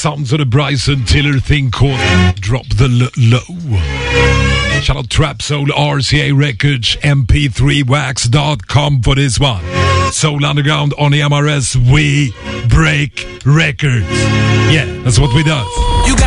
sounds of the Bryson Tiller thing called Drop the Low. Shout out Trap Soul, RCA Records, mp3wax.com for this one. Soul Underground on the MRS, we break records. Yeah, that's what we do.